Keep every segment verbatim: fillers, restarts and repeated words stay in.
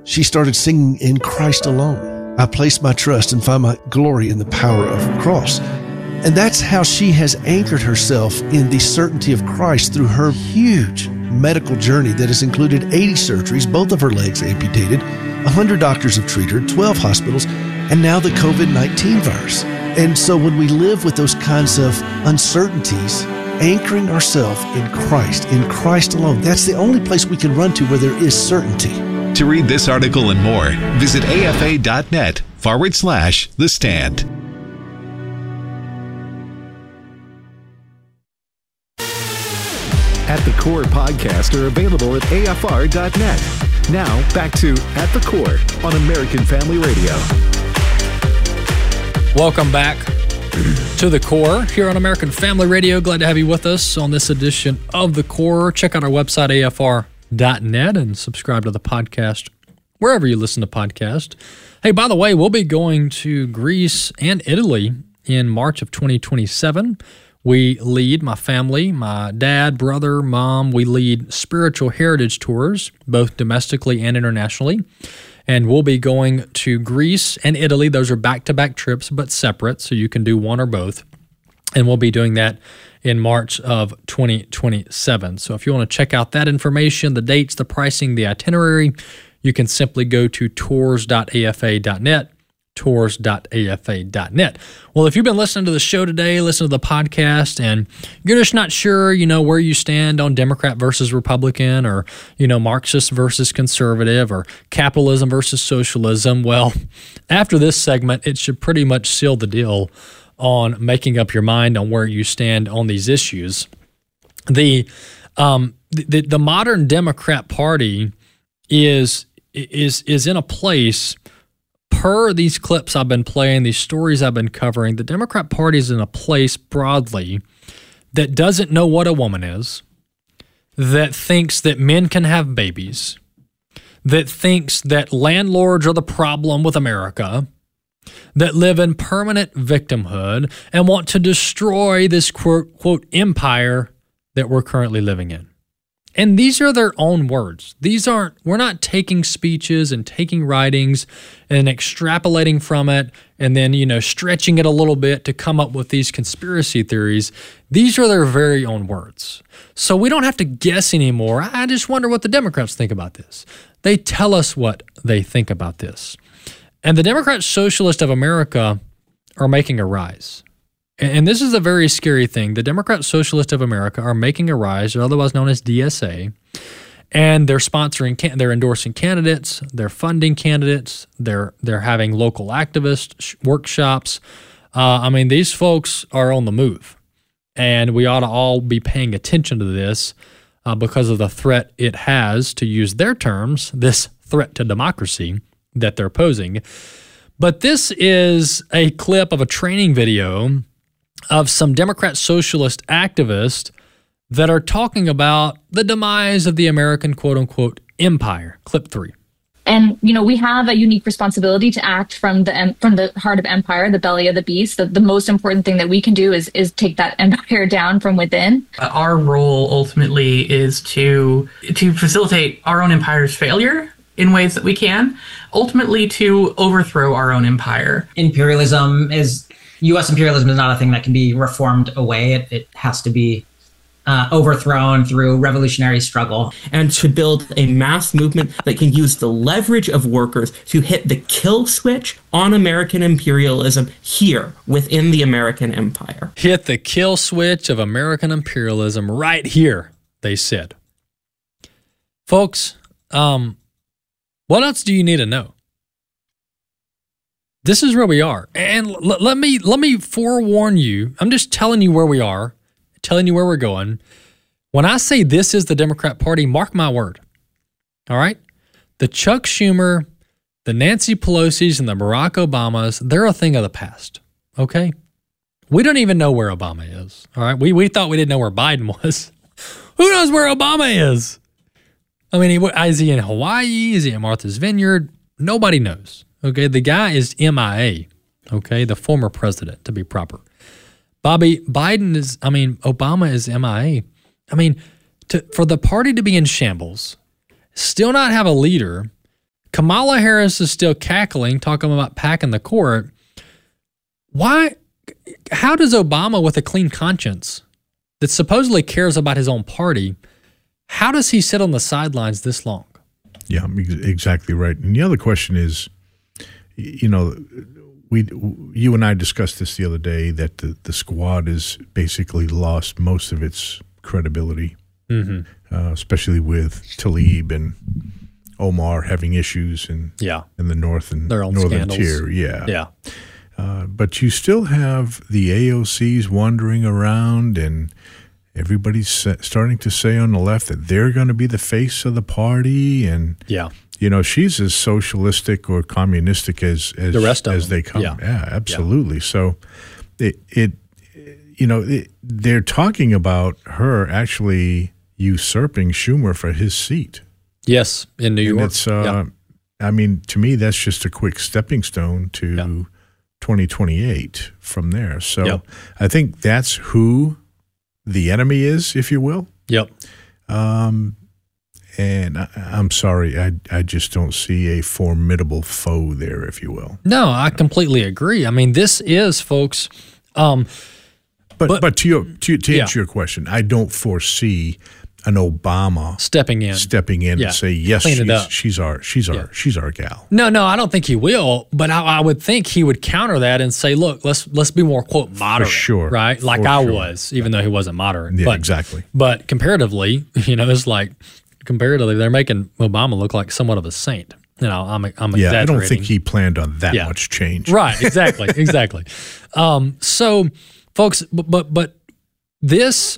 she started singing In Christ Alone. I place my trust and find my glory in the power of the cross. And that's how she has anchored herself in the certainty of Christ through her huge medical journey that has included eighty surgeries, both of her legs amputated, one hundred doctors have treated her, twelve hospitals, and now the covid nineteen virus. And so when we live with those kinds of uncertainties, anchoring ourselves in Christ, in Christ alone, that's the only place we can run to where there is certainty. To read this article and more, visit afa.net forward slash The Stand. At the Core podcasts are available at A F R dot net. Now, back to At the Core on American Family Radio. Welcome back to The Core here on American Family Radio. Glad to have you with us on this edition of The Core. Check out our website, A F R dot net, and subscribe to the podcast wherever you listen to podcasts. Hey, by the way, we'll be going to Greece and Italy in March of twenty twenty-seven. We lead, my family, my dad, brother, mom, we lead spiritual heritage tours, both domestically and internationally. And we'll be going to Greece and Italy. Those are back-to-back trips, but separate, so you can do one or both. And we'll be doing that in March of twenty twenty-seven. So if you want to check out that information, the dates, the pricing, the itinerary, you can simply go to tours dot A F A dot net. tours dot A F A dot net. Well, if you've been listening to the show today, listen to the podcast, and you're just not sure, you know, where you stand on Democrat versus Republican, or, you know, Marxist versus conservative, or capitalism versus socialism, well, after this segment, it should pretty much seal the deal on making up your mind on where you stand on these issues. The um, the, the modern Democrat Party is is is in a place. Per these clips I've been playing, these stories I've been covering, the Democrat Party is in a place broadly that doesn't know what a woman is, that thinks that men can have babies, that thinks that landlords are the problem with America, that live in permanent victimhood and want to destroy this quote, quote, empire that we're currently living in. And these are their own words. These aren't, we're not taking speeches and taking writings and extrapolating from it and then, you know, stretching it a little bit to come up with these conspiracy theories. These are their very own words. So we don't have to guess anymore. I just wonder what the Democrats think about this. They tell us what they think about this. And the Democrat Socialists of America are making a rise. And this is a very scary thing. The Democrat Socialists of America are making a rise, or otherwise known as D S A, and they're sponsoring, they're endorsing candidates, they're funding candidates, they're they're having local activist workshops. Uh, I mean, these folks are on the move, and we ought to all be paying attention to this uh, because of the threat it has, to use their terms, this threat to democracy that they're posing. But this is a clip of a training video of some Democrat socialist activists that are talking about the demise of the American quote-unquote empire. Clip three. And, you know, we have a unique responsibility to act from the from the heart of empire, the belly of the beast. The, the most important thing that we can do is is take that empire down from within. Our role ultimately is to to facilitate our own empire's failure in ways that we can, ultimately to overthrow our own empire. Imperialism is... U S imperialism is not a thing that can be reformed away. It, it has to be uh, overthrown through revolutionary struggle. And to build a mass movement that can use the leverage of workers to hit the kill switch on American imperialism here within the American empire. Hit the kill switch of American imperialism right here, they said. Folks, um, what else do you need to know? This is where we are. And l- let me let me forewarn you. I'm just telling you where we are, telling you where we're going. When I say this is the Democrat Party, mark my word. All right? The Chuck Schumer, the Nancy Pelosi's, and the Barack Obamas, they're a thing of the past. Okay? We don't even know where Obama is. All right? We we thought we didn't know where Biden was. Who knows where Obama is? I mean, is he in Hawaii? Is he at Martha's Vineyard? Nobody knows. Okay, the guy is M I A, okay, the former president, to be proper. Bobby, Biden is, I mean, Obama is M I A. I mean, to, for the party to be in shambles, still not have a leader, Kamala Harris is still cackling, talking about packing the court. Why? How does Obama, with a clean conscience that supposedly cares about his own party, how does he sit on the sidelines this long? Yeah, exactly right. And the other question is, you know, we, you and I discussed this the other day, that the, the squad has basically lost most of its credibility, mm-hmm. uh, especially with Tlaib and Omar having issues in yeah. in the north and Their own northern scandals. tier. Yeah. Yeah. Uh, but you still have the A O Cs wandering around, and everybody's starting to say on the left that they're going to be the face of the party. And, yeah. you know, she's as socialistic or communistic as, as, the rest of as them. they come. Yeah, yeah absolutely. Yeah. So it, it, you know, it, they're talking about her actually usurping Schumer for his seat. Yes, in New and York. It's, uh, yeah. I mean, to me, that's just a quick stepping stone to yeah. twenty twenty-eight from there. So yep. I think that's who the enemy is, if you will. Yep. Um, and I, I'm sorry, I I just don't see a formidable foe there, if you will. No, I completely agree. I mean, this is, folks. Um, but, but but to your to, to yeah. answer your question, I don't foresee an Obama stepping in, stepping in yeah. and say, yes, Clean she's, it up. she's our she's our Yeah. she's our gal. No, no, I don't think he will. But I, I would think he would counter that and say, look, let's let's be more quote moderate, For sure, right? Like For I sure. was, even though he wasn't moderate. Yeah, but, exactly. But comparatively, you know, it's like comparatively, they're making Obama look like somewhat of a saint. You know, I'm I'm Yeah, I exaggerating. don't think he planned on that Yeah. much change. Right, exactly, exactly. Um, so, folks, but, but but this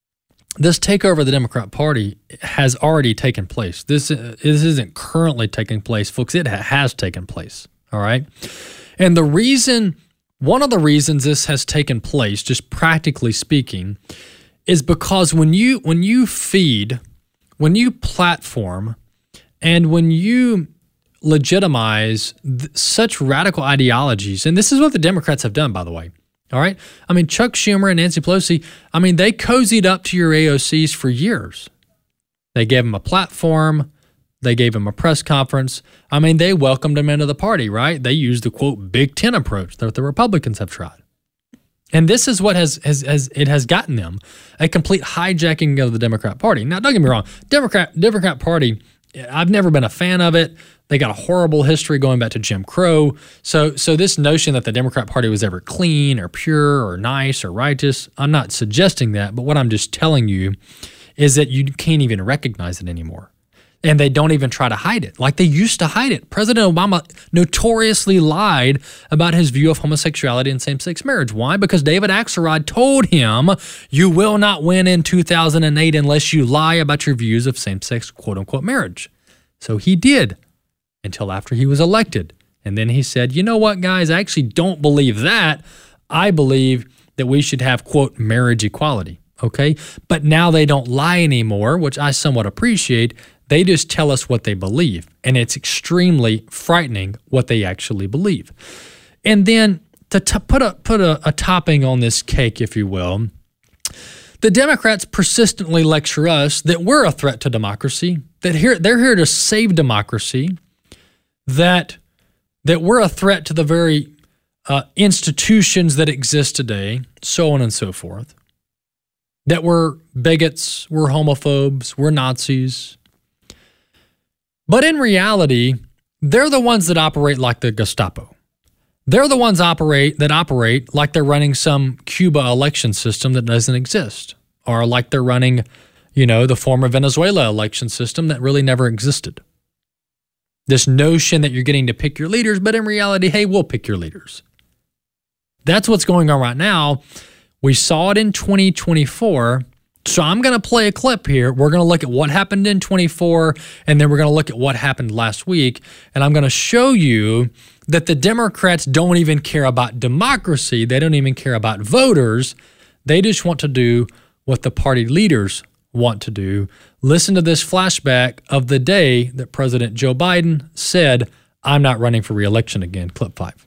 this takeover of the Democrat Party has already taken place. This uh, this isn't currently taking place, folks. It ha- has taken place. All right, and the reason, one of the reasons this has taken place, just practically speaking, is because when you when you feed, when you platform, and when you legitimize th- such radical ideologies, and this is what the Democrats have done, by the way. All right? I mean, Chuck Schumer and Nancy Pelosi, I mean, they cozied up to your A O Cs for years. They gave them a platform. They gave them a press conference. I mean, they welcomed them into the party, right? They used the, quote, Big Ten approach that the Republicans have tried. And this is what has, has, has it has gotten them, a complete hijacking of the Democrat Party. Now, don't get me wrong. Democrat Democrat Party, I've never been a fan of it. They got a horrible history going back to Jim Crow. So so this notion that the Democrat Party was ever clean or pure or nice or righteous, I'm not suggesting that. But what I'm just telling you is that you can't even recognize it anymore. And they don't even try to hide it like they used to hide it. President Obama notoriously lied about his view of homosexuality and same-sex marriage. Why? Because David Axelrod told him, you will not win in two thousand eight unless you lie about your views of same-sex quote-unquote marriage. So he did until after he was elected. And then he said, you know what, guys, I actually don't believe that. I believe that we should have, quote, marriage equality. Okay? But now they don't lie anymore, which I somewhat appreciate. They just tell us what they believe, and it's extremely frightening what they actually believe. And then to t- put a put a, a topping on this cake, if you will, the Democrats persistently lecture us that we're a threat to democracy, that here they're here to save democracy, that that we're a threat to the very uh, institutions that exist today, so on and so forth, that we're bigots, we're homophobes, we're Nazis. But in reality, they're the ones that operate like the Gestapo. They're the ones operate that operate like they're running some Cuba election system that doesn't exist, or like they're running, you know, the former Venezuela election system that really never existed. This notion that you're getting to pick your leaders, but in reality, hey, we'll pick your leaders. That's what's going on right now. We saw it in twenty twenty-four. So I'm going to play a clip here. We're going to look at what happened in twenty-four, and then we're going to look at what happened last week. And I'm going to show you that the Democrats don't even care about democracy. They don't even care about voters. They just want to do what the party leaders want to do. Listen to this flashback of the day that President Joe Biden said, I'm not running for re-election again. Clip five.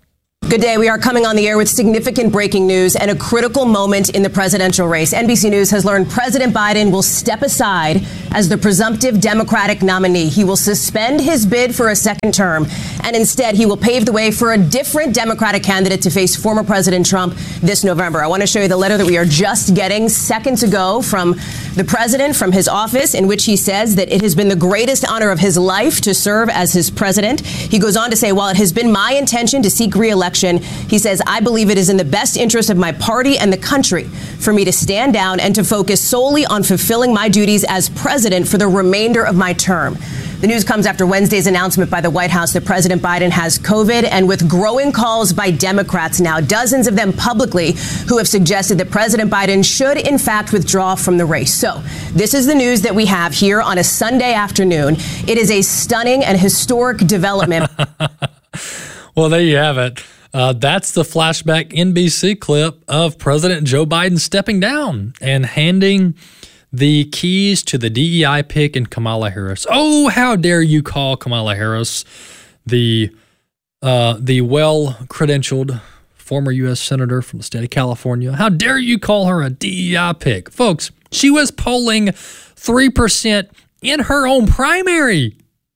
Good day. We are coming on the air with significant breaking news and a critical moment in the presidential race. N B C News has learned President Biden will step aside as the presumptive Democratic nominee. He will suspend his bid for a second term, and instead he will pave the way for a different Democratic candidate to face former President Trump this November. I want to show you the letter that we are just getting seconds ago from the president, from his office, in which he says that it has been the greatest honor of his life to serve as his president. He goes on to say, while it has been my intention to seek re-election, he says, I believe it is in the best interest of my party and the country for me to stand down and to focus solely on fulfilling my duties as president for the remainder of my term. The news comes after Wednesday's announcement by the White House that President Biden has COVID, and with growing calls by Democrats now, dozens of them publicly, who have suggested that President Biden should, in fact, withdraw from the race. So this is the news that we have here on a Sunday afternoon. It is a stunning and historic development. Well, there you have it. Uh, that's the flashback N B C clip of President Joe Biden stepping down and handing the keys to the D E I pick in Kamala Harris. Oh, how dare you call Kamala Harris the uh, the well-credentialed former U S senator from the state of California. How dare you call her a D E I pick? Folks, she was polling three percent in her own primary.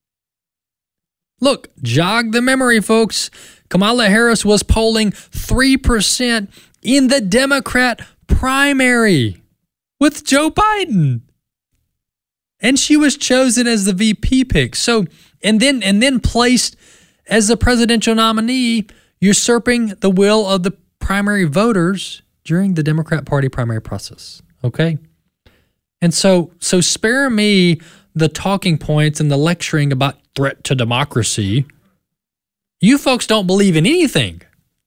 Look, jog the memory, folks. Kamala Harris was polling three percent in the Democrat primary with Joe Biden. And she was chosen as the V P pick. So, and then and then placed as the presidential nominee, usurping the will of the primary voters during the Democrat Party primary process. Okay? And so so spare me the talking points and the lecturing about threat to democracy. You folks don't believe in anything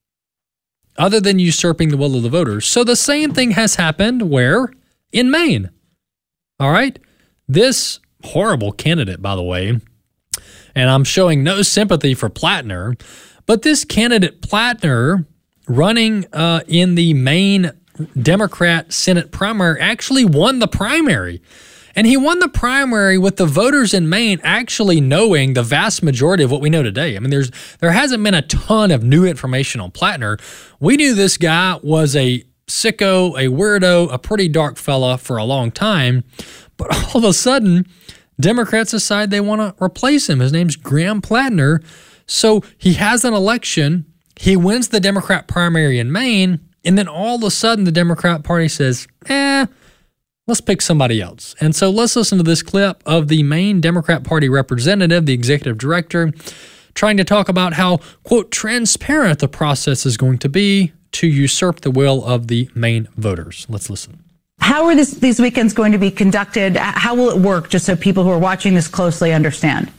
other than usurping the will of the voters. So the same thing has happened where? In Maine. All right? This horrible candidate, by the way, and I'm showing no sympathy for Plattner, but this candidate Plattner running uh, in the Maine Democrat Senate primary actually won the primary. And he won the primary with the voters in Maine actually knowing the vast majority of what we know today. I mean, there's there hasn't been a ton of new information on Plattner. We knew this guy was a sicko, a weirdo, a pretty dark fella for a long time. But all of a sudden, Democrats decide they want to replace him. His name's Graham Plattner. So he has an election. He wins the Democrat primary in Maine. And then all of a sudden, the Democrat Party says, eh, let's pick somebody else. And so let's listen to this clip of the Maine Democrat Party representative, the executive director, trying to talk about how, quote, transparent the process is going to be to usurp the will of the Maine voters. Let's listen. How are this, these weekends going to be conducted? How will it work, just so people who are watching this closely understand?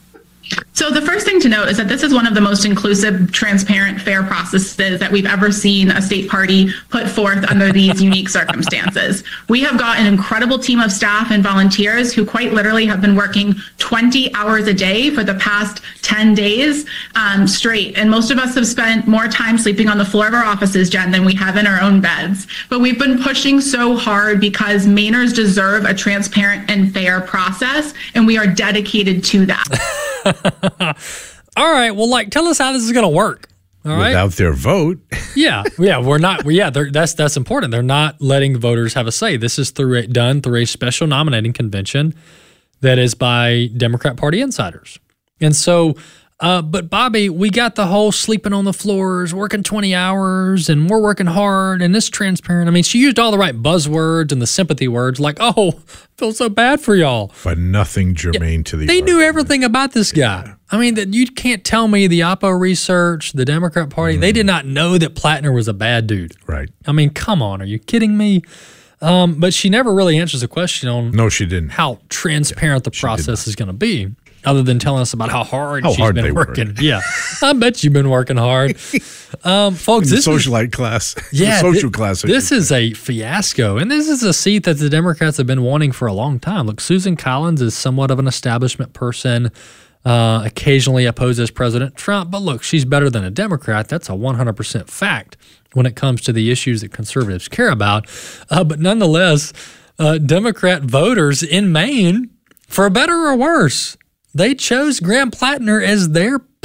So the first thing to note is that this is one of the most inclusive, transparent, fair processes that we've ever seen a state party put forth under these unique circumstances. We have got an incredible team of staff and volunteers who quite literally have been working twenty hours a day for the past ten days um, straight. And most of us have spent more time sleeping on the floor of our offices, Jen, than we have in our own beds. But we've been pushing so hard because Mainers deserve a transparent and fair process, and we are dedicated to that. All right. Well, like, tell us how this is going to work. All right. Without their vote. yeah. Yeah. We're not. Yeah. That's that's important. They're not letting voters have a say. This is through a, done through a special nominating convention that is by Democrat Party insiders. And so, uh, but Bobby, we got the whole sleeping on the floors, working twenty hours, and we're working hard, and this transparent. I mean, she used all the right buzzwords and the sympathy words, like, "Oh, I feel so bad for y'all," but nothing germane yeah, to the. They argument. knew everything about this guy. Yeah. I mean, that you can't tell me the Oppo research, the Democrat Party, mm. they did not know that Plattner was a bad dude. Right. I mean, come on, are you kidding me? Um, but she never really answers a question on. No, she didn't. How transparent yeah, the process is going to be. Other than telling us about how hard how she's hard been working. Work. Yeah. I bet you've been working hard. Um, folks, in the this socialite is, class. Yeah. the social th- class. This is a fiasco. And this is a seat that the Democrats have been wanting for a long time. Look, Susan Collins is somewhat of an establishment person, uh, occasionally opposes President Trump. But look, she's better than a Democrat. That's a one hundred percent fact when it comes to the issues that conservatives care about. Uh, but nonetheless, uh, Democrat voters in Maine, for better or worse, they chose Graham Plattner as their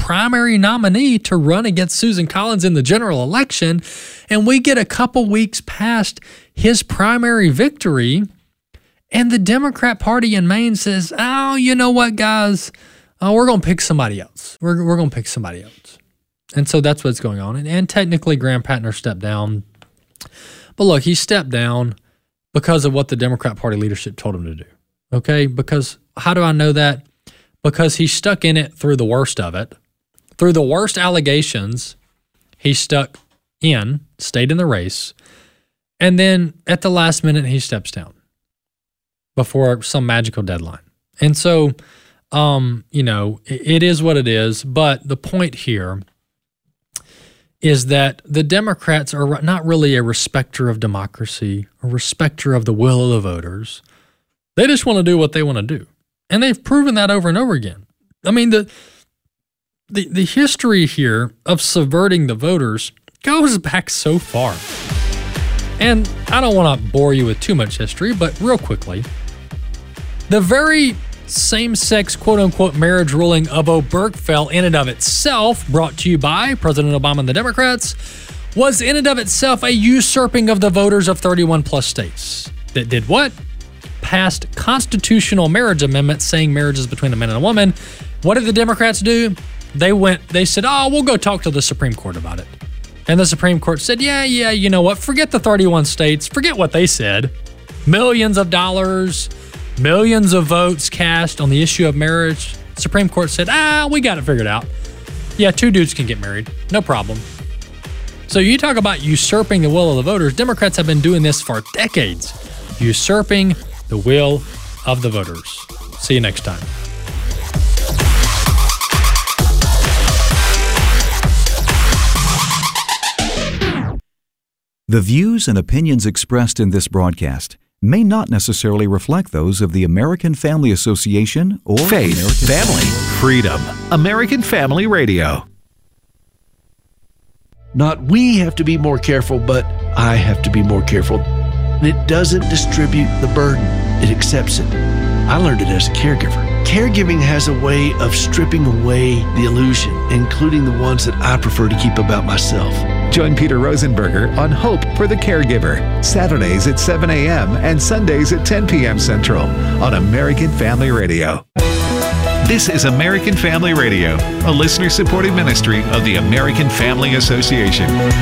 primary nominee to run against Susan Collins in the general election. And we get a couple weeks past his primary victory, and the Democrat Party in Maine says, oh, you know what, guys? Oh, we're going to pick somebody else. We're, we're going to pick somebody else. And so that's what's going on. And, and technically, Graham Pattner stepped down. But look, he stepped down because of what the Democrat Party leadership told him to do. Okay? Because how do I know that? Because he stuck in it through the worst of it. Through the worst allegations, he stuck in, stayed in the race. And then at the last minute, he steps down before some magical deadline. And so, um, you know, it, it is what it is. But the point here is that the Democrats are not really a respecter of democracy, a respecter of the will of the voters. They just want to do what they want to do. And they've proven that over and over again. I mean, the the, the history here of subverting the voters goes back so far. And I don't want to bore you with too much history, but real quickly, the very same-sex quote-unquote marriage ruling of Obergefell in and of itself, brought to you by President Obama and the Democrats, was in and of itself a usurping of the voters of thirty-one plus states. That did what? Passed constitutional marriage amendments saying marriage is between a man and a woman. What did the Democrats do? They went, they said, oh, we'll go talk to the Supreme Court about it. And the Supreme Court said, yeah, yeah, you know what? Forget the thirty-one states. Forget what they said. Millions of dollars, millions of votes cast on the issue of marriage. Supreme Court said, ah, we got it figured out. Yeah, two dudes can get married. No problem. So you talk about usurping the will of the voters. Democrats have been doing this for decades. Usurping the will of the voters. See you next time. The views and opinions expressed in this broadcast may not necessarily reflect those of the American Family Association or Faith, American Family, Freedom. American Family Radio. Not we have to be more careful, but I have to be more careful. It doesn't distribute the burden. It accepts it. I learned it as a caregiver. Caregiving has a way of stripping away the illusion, including the ones that I prefer to keep about myself. Join Peter Rosenberger on Hope for the Caregiver, Saturdays at seven a.m. and Sundays at ten p.m. Central on American Family Radio. This is American Family Radio, a listener-supported ministry of the American Family Association.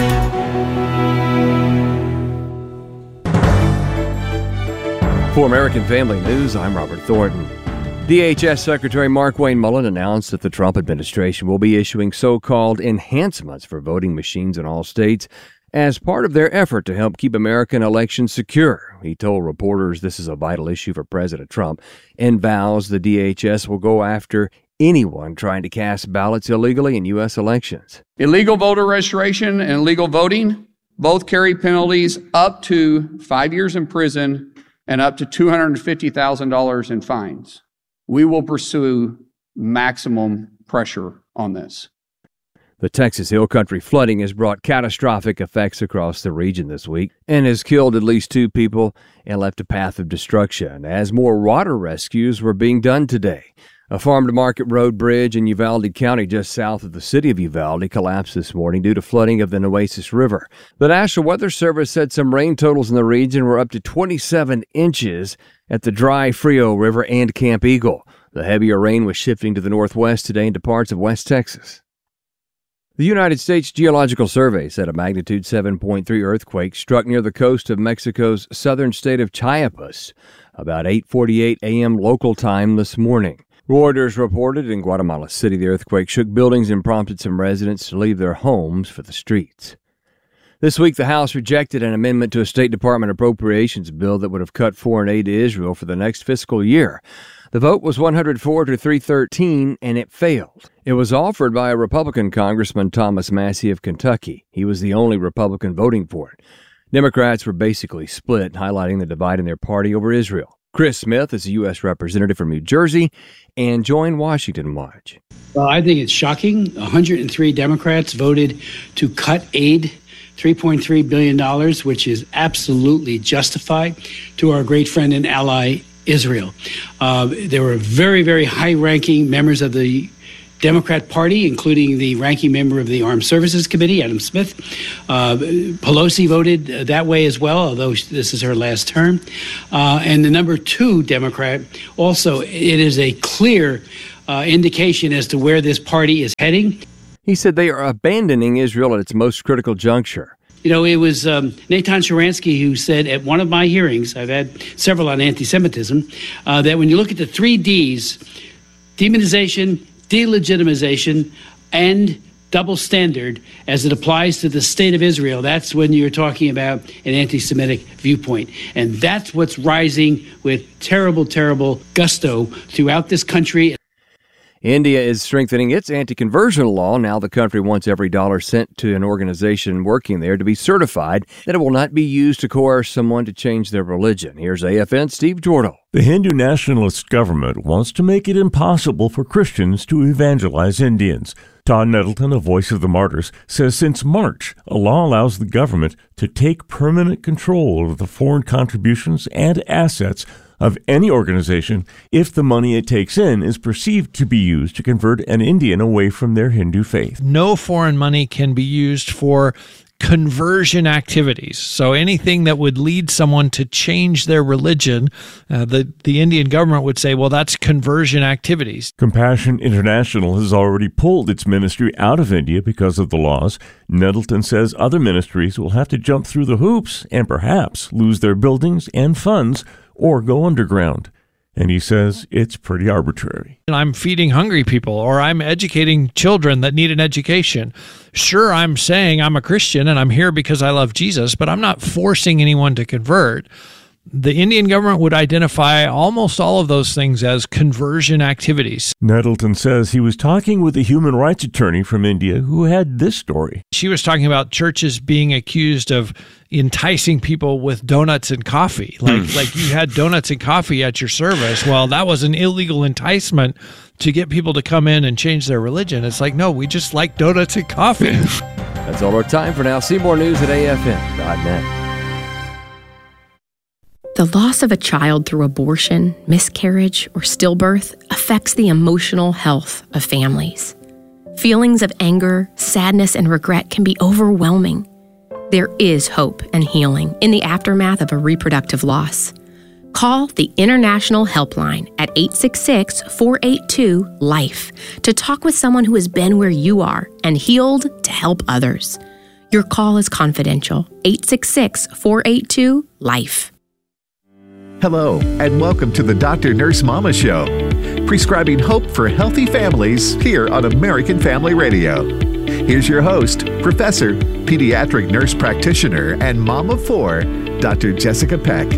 For American Family News, I'm Robert Thornton. D H S Secretary Markwayne Mullin announced that the Trump administration will be issuing so-called enhancements for voting machines in all states as part of their effort to help keep American elections secure. He told reporters this is a vital issue for President Trump and vows the D H S will go after anyone trying to cast ballots illegally in U S elections. Illegal voter registration and illegal voting both carry penalties up to five years in prison and up to two hundred fifty thousand dollars in fines. We will pursue maximum pressure on this. The Texas Hill Country flooding has brought catastrophic effects across the region this week and has killed at least two people and left a path of destruction as more water rescues were being done today. A farm-to-market road bridge in Uvalde County just south of the city of Uvalde collapsed this morning due to flooding of the Nueces River. The National Weather Service said some rain totals in the region were up to twenty-seven inches at the dry Frio River and Camp Eagle. The heavier rain was shifting to the northwest today into parts of West Texas. The United States Geological Survey said a magnitude seven point three earthquake struck near the coast of Mexico's southern state of Chiapas about eight forty-eight a.m. local time this morning. Reuters reported in Guatemala City the earthquake shook buildings and prompted some residents to leave their homes for the streets. This week, the House rejected an amendment to a State Department appropriations bill that would have cut foreign aid to Israel for the next fiscal year. The vote was one hundred four to three thirteen, and it failed. It was offered by a Republican Congressman, Thomas Massie of Kentucky. He was the only Republican voting for it. Democrats were basically split, highlighting the divide in their party over Israel. Chris Smith is a U S representative from New Jersey and joined Washington Watch. Well, I think it's shocking. one hundred three Democrats voted to cut aid, three point three billion dollars, which is absolutely justified, to our great friend and ally, Israel. Uh, there were very, very high-ranking members of the Democrat Party, including the ranking member of the Armed Services Committee, Adam Smith. Uh, Pelosi voted uh, that way as well, although this is her last term. Uh, and the number two Democrat, also, it is a clear uh, indication as to where this party is heading. He said they are abandoning Israel at its most critical juncture. You know, it was um, Natan Sharansky who said at one of my hearings, I've had several on anti-Semitism, uh, that when you look at the three Ds, demonization, delegitimization, and double standard as it applies to the state of Israel, that's when you're talking about an anti-Semitic viewpoint. And that's what's rising with terrible, terrible gusto throughout this country. India is strengthening its anti-conversion law. Now the country wants every dollar sent to an organization working there to be certified that it will not be used to coerce someone to change their religion. Here's A F N's Steve Jordo. The Hindu nationalist government wants to make it impossible for Christians to evangelize Indians. Todd Nettleton, a voice of the martyrs, says since March, a law allows the government to take permanent control of the foreign contributions and assets of any organization if the money it takes in is perceived to be used to convert an Indian away from their Hindu faith. No foreign money can be used for conversion activities. So anything that would lead someone to change their religion, uh, the, the Indian government would say, well, that's conversion activities. Compassion International has already pulled its ministry out of India because of the laws. Nettleton says other ministries will have to jump through the hoops and perhaps lose their buildings and funds or go underground. And he says it's pretty arbitrary. And I'm feeding hungry people, or I'm educating children that need an education. Sure, I'm saying I'm a Christian and I'm here because I love Jesus, but I'm not forcing anyone to convert. The Indian government would identify almost all of those things as conversion activities. Nettleton says he was talking with a human rights attorney from India who had this story. She was talking about churches being accused of enticing people with donuts and coffee. Like, Hmm. like you had donuts and coffee at your service. Well, that was an illegal enticement to get people to come in and change their religion. It's like, no, we just like donuts and coffee. That's all our time for now. See more news at A F N dot net. The loss of a child through abortion, miscarriage, or stillbirth affects the emotional health of families. Feelings of anger, sadness, and regret can be overwhelming. There is hope and healing in the aftermath of a reproductive loss. Call the International Helpline at eight six six, four eight two, LIFE to talk with someone who has been where you are and healed to help others. Your call is confidential. eight six six, four eight two, LIFE. Hello, and welcome to the Doctor Nurse Mama Show, prescribing hope for healthy families here on American Family Radio. Here's your host, Professor, Pediatric Nurse Practitioner, and Mom of Four, Doctor Jessica Peck.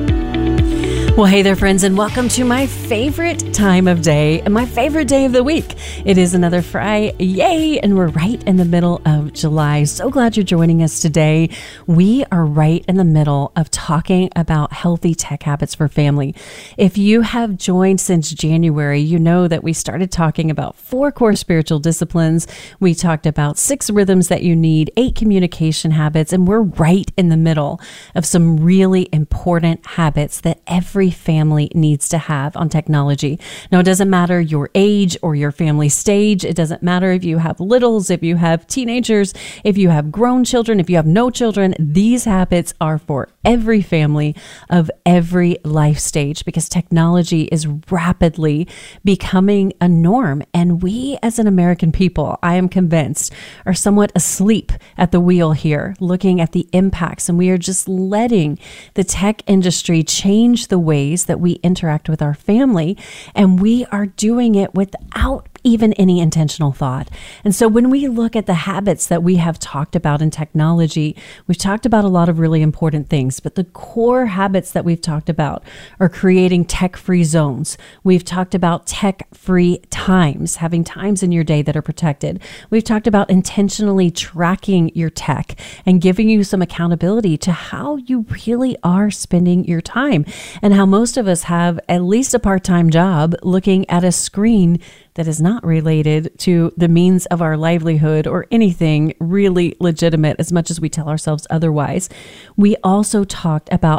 Well, hey there, friends, and welcome to my favorite time of day and my favorite day of the week. It is another Friday, yay, and we're right in the middle of July. So glad you're joining us today. We are right in the middle of talking about healthy tech habits for family. If you have joined since January, you know that we started talking about four core spiritual disciplines. We talked about six rhythms that you need, eight communication habits, and we're right in the middle of some really important habits that every family needs to have on technology. Now, it doesn't matter your age or your family stage. It doesn't matter if you have littles, if you have teenagers, if you have grown children, if you have no children. These habits are for every family of every life stage because technology is rapidly becoming a norm. And we as an American people, I am convinced, are somewhat asleep at the wheel here, looking at the impacts. And we are just letting the tech industry change the ways that we interact with our family, and we are doing it without even any intentional thought. And so when we look at the habits that we have talked about in technology, we've talked about a lot of really important things, but the core habits that we've talked about are creating tech-free zones. We've talked about tech-free times, having times in your day that are protected. We've talked about intentionally tracking your tech and giving you some accountability to how you really are spending your time, and how most of us have at least a part-time job looking at a screen that is not related to the means of our livelihood or anything really legitimate, as much as we tell ourselves otherwise. We also talked about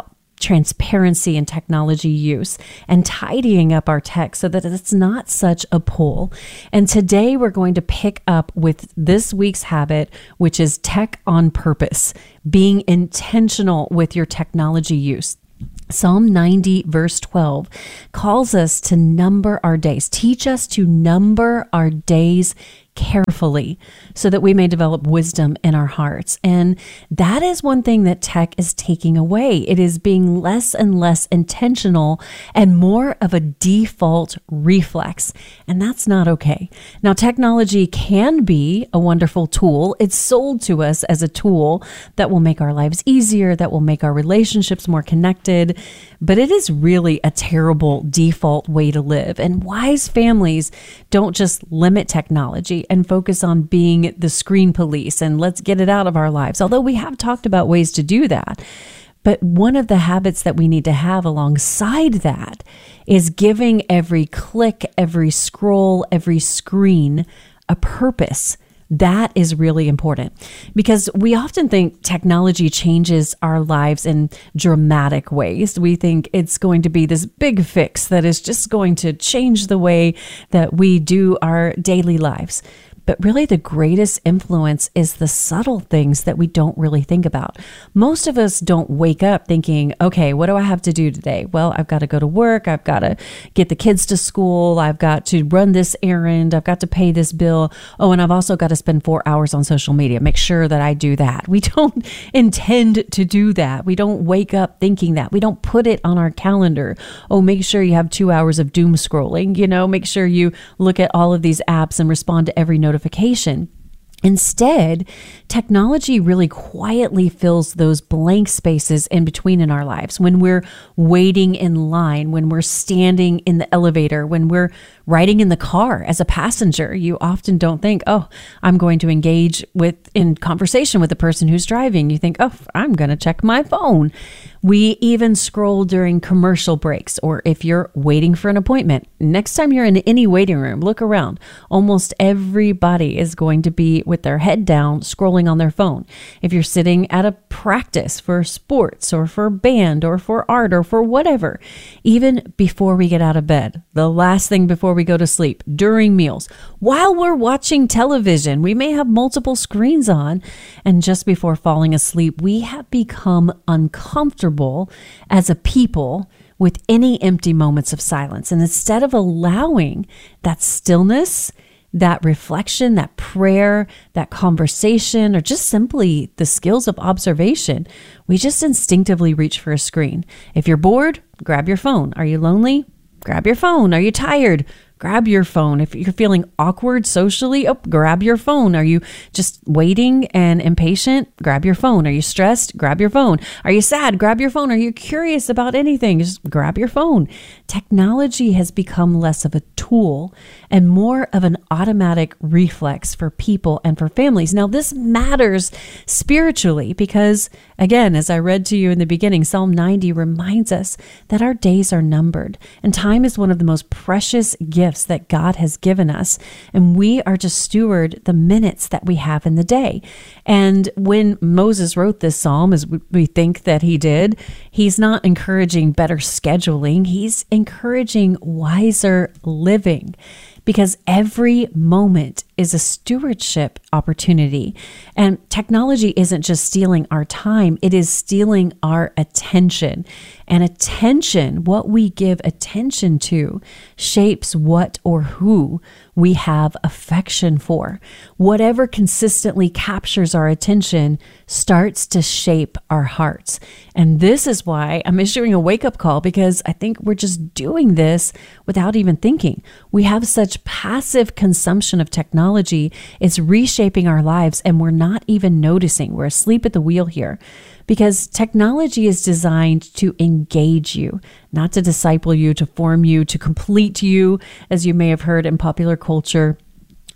transparency in technology use, and tidying up our tech so that it's not such a pull. And today we're going to pick up with this week's habit, which is tech on purpose, being intentional with your technology use. Psalm ninety, verse twelve, calls us to number our days. Teach us to number our days carefully so that we may develop wisdom in our hearts. And that is one thing that tech is taking away. It is being less and less intentional and more of a default reflex. And that's not okay. Now, technology can be a wonderful tool. It's sold to us as a tool that will make our lives easier, that will make our relationships more connected. But it is really a terrible default way to live. And wise families don't just limit technology and focus on being the screen police and let's get it out of our lives. Although we have talked about ways to do that. But one of the habits that we need to have alongside that is giving every click, every scroll, every screen a purpose. That is really important because we often think technology changes our lives in dramatic ways. We think it's going to be this big fix that is just going to change the way that we do our daily lives. But really, the greatest influence is the subtle things that we don't really think about. Most of us don't wake up thinking, okay, what do I have to do today? Well, I've got to go to work. I've got to get the kids to school. I've got to run this errand. I've got to pay this bill. Oh, and I've also got to spend four hours on social media. Make sure that I do that. We don't intend to do that. We don't wake up thinking that. We don't put it on our calendar. Oh, make sure you have two hours of doom scrolling. You know, make sure you look at all of these apps and respond to every notification. Notification. Instead, technology really quietly fills those blank spaces in between in our lives. When we're waiting in line, when we're standing in the elevator, when we're riding in the car as a passenger, you often don't think, oh, I'm going to engage with in conversation with the person who's driving. You think, oh, I'm going to check my phone. We even scroll during commercial breaks, or if you're waiting for an appointment. Next time you're in any waiting room, look around. Almost everybody is going to be with their head down, scrolling on their phone. If you're sitting at a practice for sports or for band or for art or for whatever, even before we get out of bed, the last thing before we go to sleep, during meals, while we're watching television, we may have multiple screens on, and just before falling asleep, we have become uncomfortable as a people with any empty moments of silence. And instead of allowing that stillness, that reflection, that prayer, that conversation, or just simply the skills of observation, we just instinctively reach for a screen. If you're bored, grab your phone. Are you lonely? Grab your phone. Are you tired? Grab your phone. If you're feeling awkward socially, oh, grab your phone. Are you just waiting and impatient? Grab your phone. Are you stressed? Grab your phone. Are you sad? Grab your phone. Are you curious about anything? Just grab your phone. Technology has become less of a tool and more of an automatic reflex for people and for families. Now, this matters spiritually because, again, as I read to you in the beginning, Psalm ninety reminds us that our days are numbered, and time is one of the most precious gifts that God has given us, and we are to steward the minutes that we have in the day. And when Moses wrote this psalm, as we think that he did, he's not encouraging better scheduling, he's encouraging wiser living. Because every moment is a stewardship opportunity. And technology isn't just stealing our time, it is stealing our attention. And attention, what we give attention to, shapes what or who we have affection for. Whatever consistently captures our attention starts to shape our hearts. And this is why I'm issuing a wake-up call, because I think we're just doing this without even thinking. We have such passive consumption of technology, it's reshaping our lives, and we're not even noticing. We're asleep at the wheel here. Because technology is designed to engage you, not to disciple you, to form you, to complete you, as you may have heard in popular culture.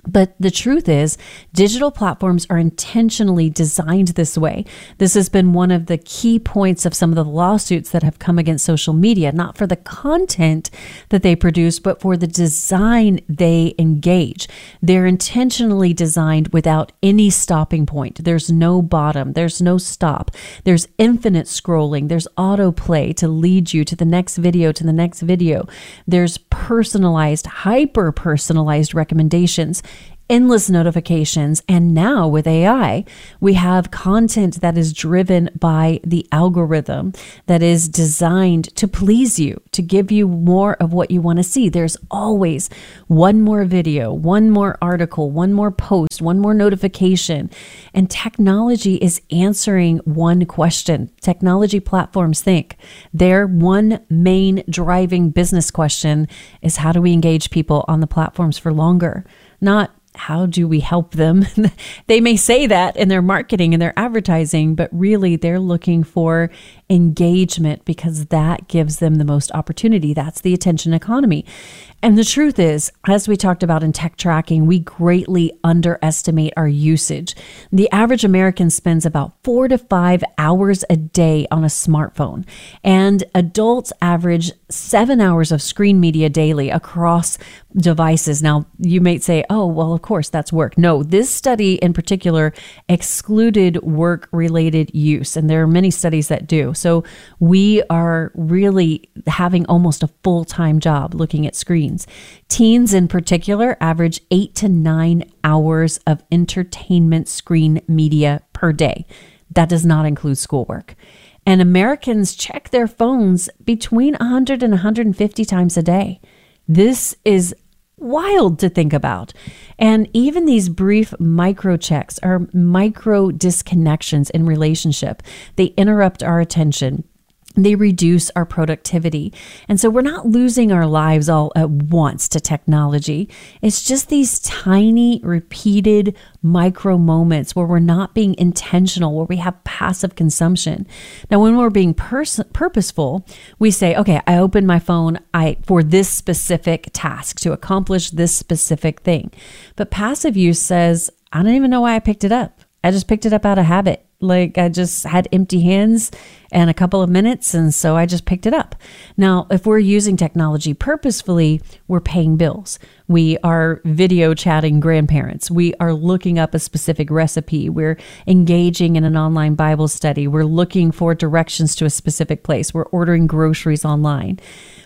But the truth is, digital platforms are intentionally designed this way. This has been one of the key points of some of the lawsuits that have come against social media, not for the content that they produce, but for the design they engage. They're intentionally designed without any stopping point. There's no bottom. There's no stop. There's infinite scrolling. There's autoplay to lead you to the next video, to the next video. There's personalized, hyper-personalized recommendations, endless notifications, and now with A I, we have content that is driven by the algorithm that is designed to please you, to give you more of what you want to see. There's always one more video, one more article, one more post, one more notification, and technology is answering one question. Technology platforms think their one main driving business question is, how do we engage people on the platforms for longer? Not how do we help them? They may say that in their marketing and their advertising, but really they're looking for engagement because that gives them the most opportunity. That's the attention economy. And the truth is, as we talked about in tech tracking, we greatly underestimate our usage. The average American spends about four to five hours a day on a smartphone, and adults average seven hours of screen media daily across devices. Now, you may say, oh, well, of course, that's work. No, this study in particular excluded work-related use, and there are many studies that do. So we are really having almost a full-time job looking at screens. Teens in particular average eight to nine hours of entertainment screen media per day. That does not include schoolwork. And Americans check their phones between one hundred and one hundred fifty times a day. This is wild to think about. And even these brief micro checks are micro disconnections in relationship. They interrupt our attention. They reduce our productivity. And so we're not losing our lives all at once to technology. It's just these tiny, repeated micro moments where we're not being intentional, where we have passive consumption. Now, when we're being pers- purposeful, we say, okay, I opened my phone I for this specific task to accomplish this specific thing. But passive use says, I don't even know why I picked it up. I just picked it up out of habit. Like I just had empty hands and a couple of minutes, and so I just picked it up. Now, if we're using technology purposefully, we're paying bills. We are video chatting grandparents. We are looking up a specific recipe. We're engaging in an online Bible study. We're looking for directions to a specific place. We're ordering groceries online.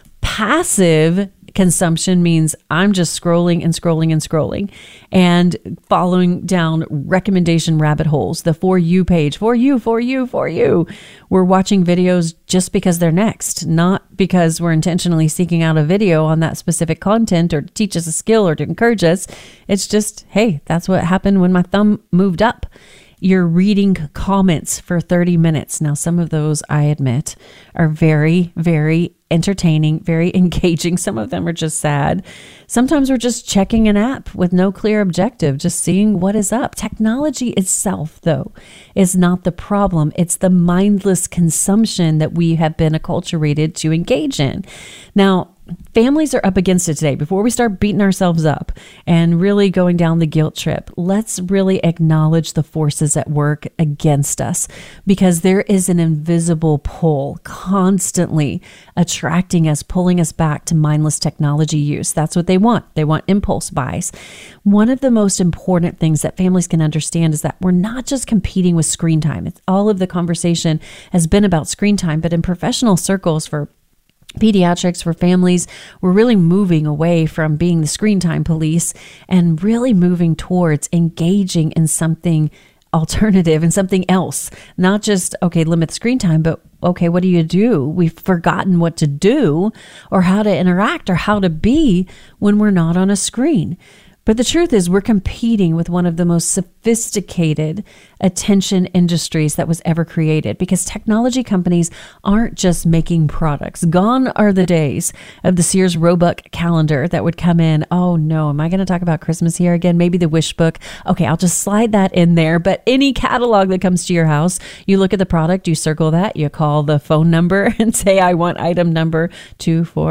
Passive consumption means I'm just scrolling and scrolling and scrolling and following down recommendation rabbit holes, the For You page, for you, for you, for you. We're watching videos just because they're next, not because we're intentionally seeking out a video on that specific content or to teach us a skill or to encourage us. It's just, hey, that's what happened when my thumb moved up. You're reading comments for thirty minutes. Now, some of those, I admit, are very, very entertaining, very engaging. Some of them are just sad. Sometimes we're just checking an app with no clear objective, just seeing what is up. Technology itself, though, is not the problem. It's the mindless consumption that we have been acculturated to engage in. Now, families are up against it today. Before we start beating ourselves up and really going down the guilt trip, let's really acknowledge the forces at work against us, because there is an invisible pull constantly attracting us, pulling us back to mindless technology use. That's what they want. They want impulse buys. One of the most important things that families can understand is that we're not just competing with screen time. It's, all of the conversation has been about screen time, but in professional circles for pediatrics, for families, we're really moving away from being the screen time police and really moving towards engaging in something alternative and something else. Not just, okay, limit screen time, but okay, what do you do? We've forgotten what to do or how to interact or how to be when we're not on a screen. But the truth is, we're competing with one of the most sophisticated attention industries that was ever created, because technology companies aren't just making products. Gone are the days of the Sears Roebuck calendar that would come in. Oh no, am I going to talk about Christmas here again? Maybe the wish book. Okay, I'll just slide that in there. But any catalog that comes to your house, you look at the product, you circle that, you call the phone number and say, I want item number two four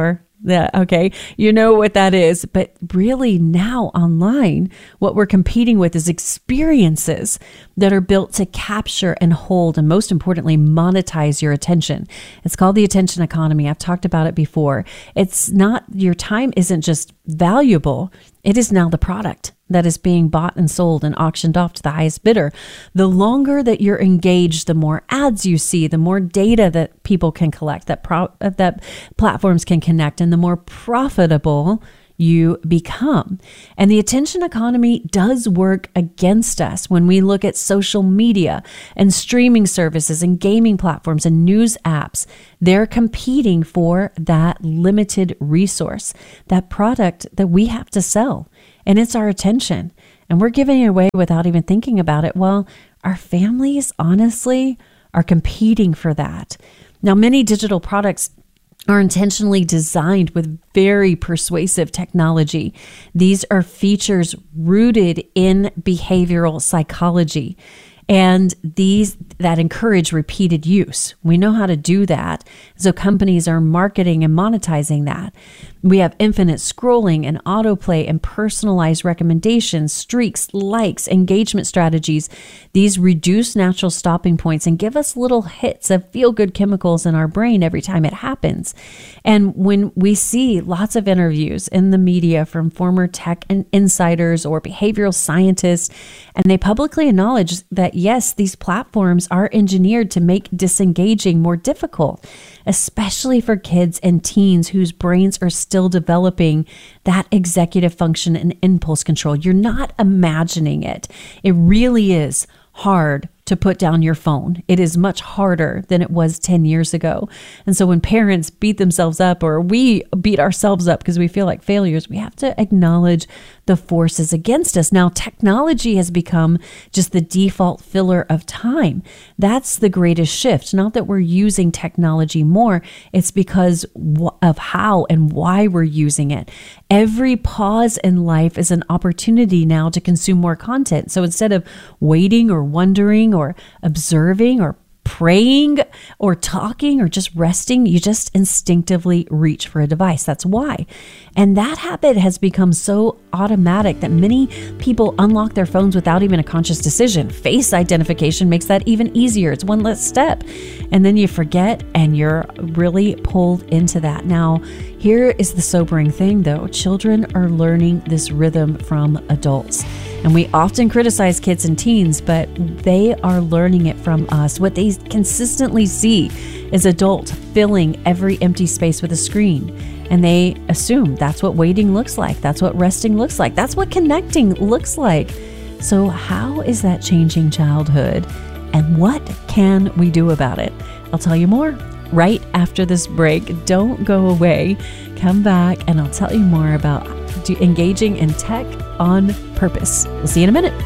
Yeah, okay. You know what that is. But really now online, what we're competing with is experiences that are built to capture and hold, and most importantly, monetize your attention. It's called the attention economy. I've talked about it before. It's not, your time isn't just valuable. It is now the product that is being bought and sold and auctioned off to the highest bidder. The longer that you're engaged, the more ads you see, the more data that people can collect, that pro- that platforms can connect, and the more profitable you become. And the attention economy does work against us when we look at social media and streaming services and gaming platforms and news apps. They're competing for that limited resource, that product that we have to sell. And it's our attention. And we're giving it away without even thinking about it. Well, our families, honestly, are competing for that. Now, many digital products are intentionally designed with very persuasive technology. These are features rooted in behavioral psychology, and these that encourage repeated use. We know how to do that, so companies are marketing and monetizing that. We have infinite scrolling and autoplay and personalized recommendations, streaks, likes, engagement strategies. These reduce natural stopping points and give us little hits of feel-good chemicals in our brain every time it happens. And when we see lots of interviews in the media from former tech and insiders or behavioral scientists, and they publicly acknowledge that, yes, these platforms are engineered to make disengaging more difficult, especially for kids and teens whose brains are still developing that executive function and impulse control. You're not imagining it. It really is hard to put down your phone. It is much harder than it was ten years ago. And so when parents beat themselves up, or we beat ourselves up because we feel like failures, we have to acknowledge the forces against us. Now, technology has become just the default filler of time. That's the greatest shift. Not that we're using technology more, it's because of how and why we're using it. Every pause in life is an opportunity now to consume more content. So instead of waiting or wondering or observing or praying or talking or just resting, you just instinctively reach for a device. That's why. And that habit has become so automatic that many people unlock their phones without even a conscious decision. Face identification makes that even easier. It's one less step. And then you forget and you're really pulled into that. Now, here is the sobering thing though. Children are learning this rhythm from adults. And we often criticize kids and teens, but they are learning it from us. What they consistently see is adults filling every empty space with a screen. And they assume that's what waiting looks like. That's what resting looks like. That's what connecting looks like. So how is that changing childhood? And what can we do about it? I'll tell you more right after this break. Don't go away. Come back and I'll tell you more about engaging in tech on purpose. We'll see you in a minute.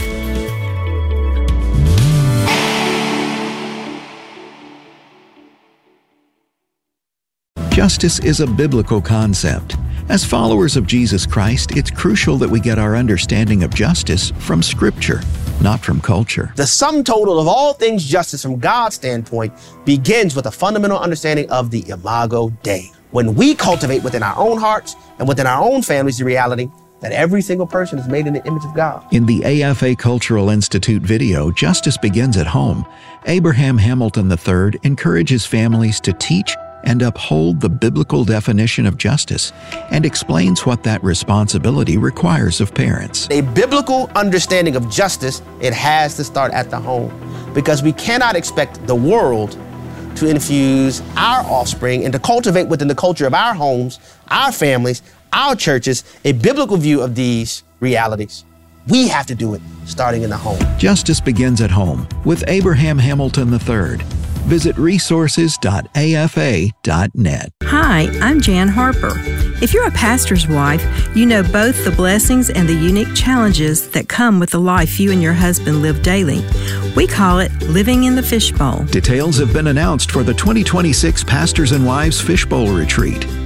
Justice is a biblical concept. As followers of Jesus Christ, it's crucial that we get our understanding of justice from Scripture, not from culture. The sum total of all things justice from God's standpoint begins with a fundamental understanding of the Imago Dei. When we cultivate within our own hearts and within our own families the reality that every single person is made in the image of God. In the A F A Cultural Institute video, Justice Begins at Home, Abraham Hamilton the third encourages families to teach and uphold the biblical definition of justice and explains what that responsibility requires of parents. A biblical understanding of justice, it has to start at the home, because we cannot expect the world to infuse our offspring and to cultivate within the culture of our homes, our families, our churches, a biblical view of these realities. We have to do it starting in the home. Justice Begins at Home with Abraham Hamilton the third. Visit resources dot A F A dot net. Hi, I'm Jan Harper. If you're a pastor's wife, you know both the blessings and the unique challenges that come with the life you and your husband live daily. We call it living in the fishbowl. Details have been announced for the twenty twenty-six Pastors and Wives Fishbowl Retreat.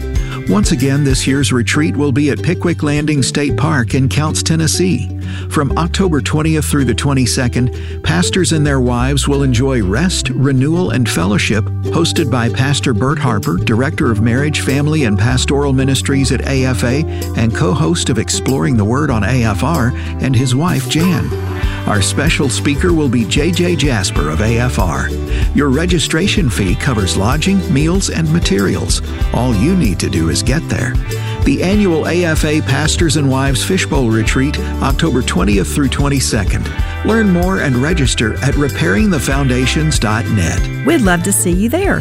Once again, this year's retreat will be at Pickwick Landing State Park in Counce, Tennessee. From October twentieth through the twenty-second, pastors and their wives will enjoy rest, renewal, and fellowship, hosted by Pastor Bert Harper, Director of Marriage, Family, and Pastoral Ministries at A F A and co-host of Exploring the Word on A F R, and his wife, Jan. Our special speaker will be J J Jasper of A F R. Your registration fee covers lodging, meals, and materials. All you need to do is get there. The annual A F A Pastors and Wives Fishbowl Retreat, October twentieth through twenty-second. Learn more and register at repairing the foundations dot net. We'd love to see you there.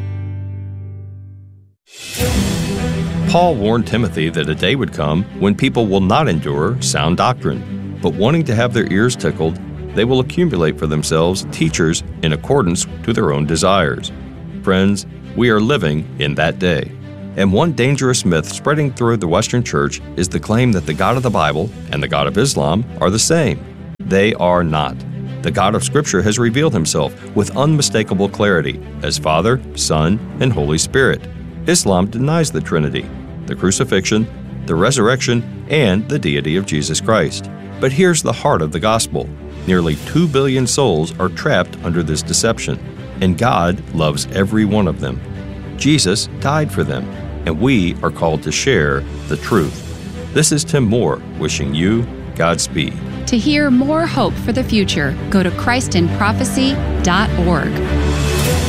Paul warned Timothy that a day would come when people will not endure sound doctrine, but wanting to have their ears tickled, they will accumulate for themselves teachers in accordance to their own desires. Friends, we are living in that day. And one dangerous myth spreading through the Western Church is the claim that the God of the Bible and the God of Islam are the same. They are not. The God of Scripture has revealed himself with unmistakable clarity as Father, Son, and Holy Spirit. Islam denies the Trinity, the crucifixion, the resurrection, and the deity of Jesus Christ. But here's the heart of the gospel. Nearly two billion souls are trapped under this deception, and God loves every one of them. Jesus died for them, and we are called to share the truth. This is Tim Moore wishing you Godspeed. To hear more hope for the future, go to Christ in Prophecy dot org.